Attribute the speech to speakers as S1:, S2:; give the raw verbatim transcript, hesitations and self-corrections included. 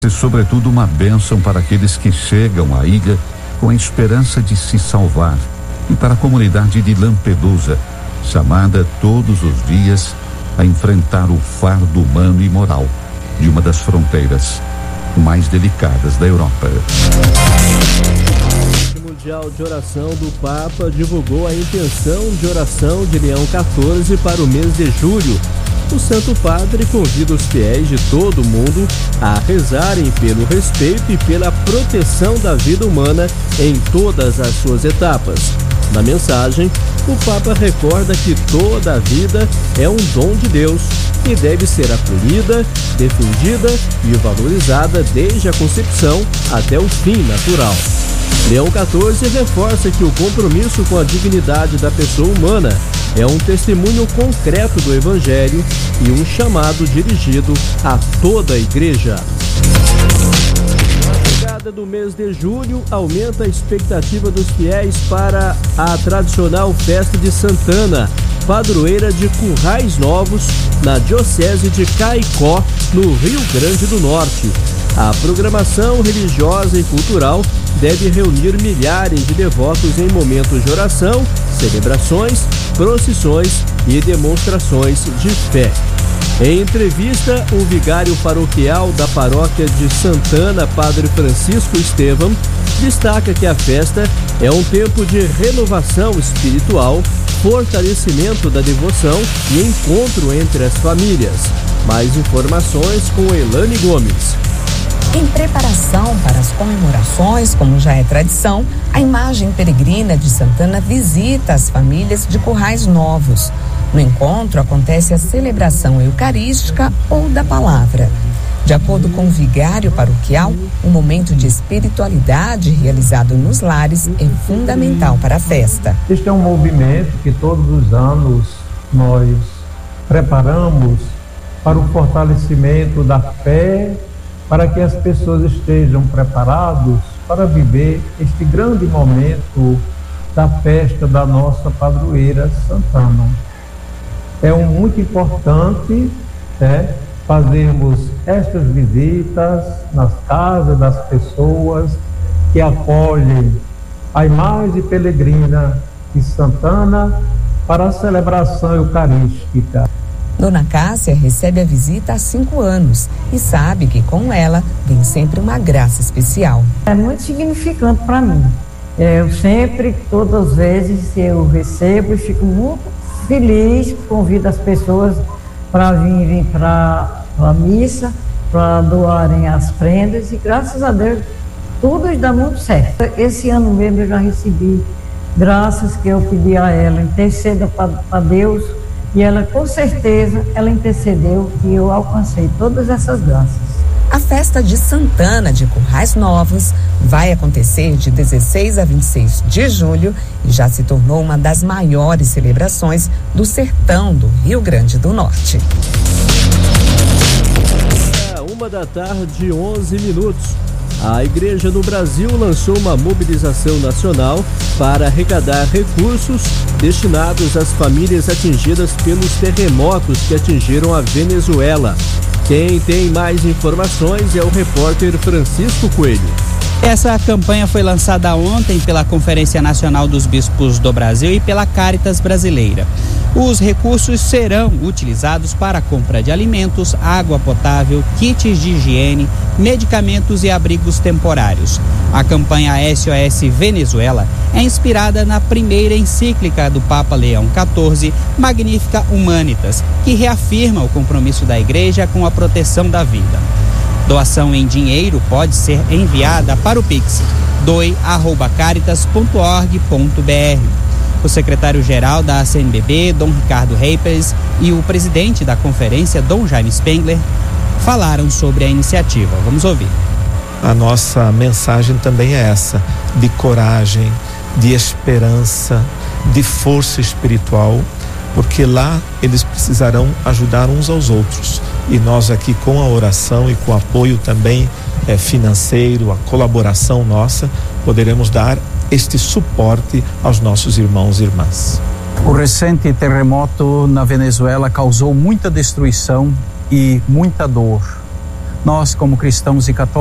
S1: E sobretudo uma bênção para aqueles que chegam à ilha com a esperança de se salvar, e para a comunidade de Lampedusa, chamada todos os dias a enfrentar o fardo humano e moral de uma das fronteiras mais delicadas da Europa.
S2: O Mundial de Oração do Papa divulgou a intenção de oração de Leão quatorze para o mês de julho. O Santo Padre convida os fiéis de todo o mundo a rezarem pelo respeito e pela proteção da vida humana em todas as suas etapas. Na mensagem, o Papa recorda que toda a vida é um dom de Deus e deve ser acolhida, defendida e valorizada desde a concepção até o fim natural. Leão quatorze reforça que o compromisso com a dignidade da pessoa humana é um testemunho concreto do Evangelho e um chamado dirigido a toda a Igreja. A chegada do mês de julho aumenta a expectativa dos fiéis para a tradicional festa de Santana, padroeira de Currais Novos, na Diocese de Caicó, no Rio Grande do Norte. A programação religiosa e cultural deve reunir milhares de devotos em momentos de oração, celebrações, procissões e demonstrações de fé. Em entrevista, o vigário paroquial da paróquia de Santana, Padre Francisco Estevão, destaca que a festa é um tempo de renovação espiritual, fortalecimento da devoção e encontro entre as famílias. Mais informações com Elane Gomes.
S3: Em preparação para as comemorações, como já é tradição, a imagem peregrina de Santana visita as famílias de Currais Novos. No encontro acontece a celebração eucarística ou da palavra. De acordo com o vigário paroquial, o momento de espiritualidade realizado nos lares é fundamental para a festa.
S4: Este é um movimento que todos os anos nós preparamos para o fortalecimento da fé, para que as pessoas estejam preparadas para viver este grande momento da festa da nossa padroeira Santana. É um, muito importante né, fazermos estas visitas nas casas das pessoas que acolhem a imagem peregrina de Santana para a celebração eucarística.
S3: Dona Cássia recebe a visita há cinco anos e sabe que com ela vem sempre uma graça especial.
S5: É muito significante para mim. Eu sempre, todas as vezes, eu recebo e fico muito feliz, convido as pessoas para virem para a missa, para doarem as prendas e graças a Deus tudo dá muito certo. Esse ano mesmo eu já recebi graças que eu pedi a ela, interceda para Deus. E ela, com certeza, ela intercedeu e eu alcancei todas essas graças.
S3: A festa de Santana de Currais Novos vai acontecer de dezesseis a vinte e seis de julho e já se tornou uma das maiores celebrações do sertão do Rio Grande do Norte.
S2: Uma da tarde, onze minutos. A Igreja no Brasil lançou uma mobilização nacional para arrecadar recursos destinados às famílias atingidas pelos terremotos que atingiram a Venezuela. Quem tem mais informações é o repórter Francisco Coelho.
S6: Essa campanha foi lançada ontem pela Conferência Nacional dos Bispos do Brasil e pela Caritas Brasileira. Os recursos serão utilizados para a compra de alimentos, água potável, kits de higiene, medicamentos e abrigos temporários. A campanha S O S Venezuela é inspirada na primeira encíclica do Papa Leão quatorze, Magnificat Humanitas, que reafirma o compromisso da Igreja com a proteção da vida. Doação em dinheiro pode ser enviada para o Pix doe arroba caritas ponto org ponto br. O secretário-geral da C N B B, Dom Ricardo Reipers, e o presidente da conferência, Dom Jaime Spengler, falaram sobre a iniciativa. Vamos ouvir.
S7: A nossa mensagem também é essa, de coragem, de esperança, de força espiritual, porque lá eles precisarão ajudar uns aos outros. E nós aqui, com a oração e com o apoio também é, financeiro, a colaboração nossa, poderemos dar este suporte aos nossos irmãos e irmãs.
S8: O recente terremoto na Venezuela causou muita destruição e muita dor. nós, como cristãos e católicos,